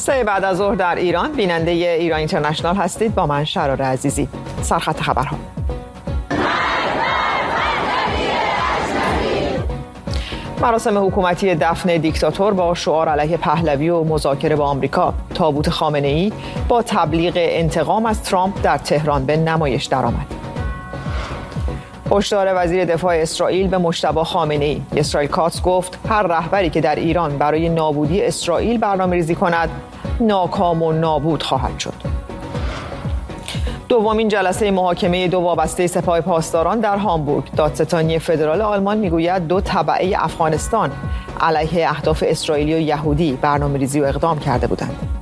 سه بعد از ظهر در ایران، بیننده ایران اینترنشنال هستید با من شرار عزیزی. سرخط خبرها. مراسم حکومتی دفن دیکتاتور با شعار علیه پهلوی و مذاکره با آمریکا. تابوت خامنه‌ای با تبلیغ انتقام از ترامپ در تهران به نمایش درآمد. هشدار وزیر دفاع اسرائیل به مجتبی خامنه‌ای. اسرائیل کاتس گفت هر رهبری که در ایران برای نابودی اسرائیل برنامه‌ریزی کند ناکام و نابود خواهد شد. دومین جلسه محاکمه دو وابسته سپاه پاسداران در هامبورگ. دادستانی فدرال آلمان میگوید دو تبعه افغانستان علیه اهداف اسرائیلی و یهودی برنامه‌ریزی و اقدام کرده بودند.